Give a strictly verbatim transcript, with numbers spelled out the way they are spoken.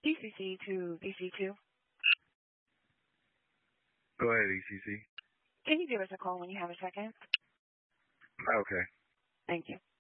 D C C to D C two. Go ahead, E C C. Can you give us a call when you have a second? Okay. Thank you.